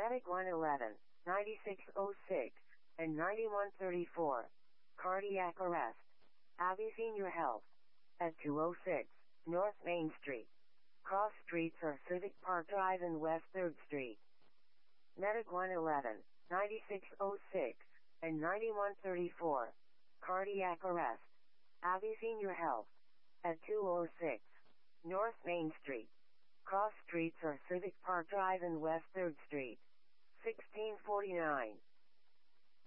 Medic 111, 9606, and 9134. Cardiac arrest. Abbey Senior Health. At 206 North Main Street. Cross streets are Civic Park Drive and West 3rd Street. Medic 111, 9606, and 9134. Cardiac arrest. Abbey Senior Health. At 206 North Main Street. Cross streets are Civic Park Drive and West 3rd Street. 1649.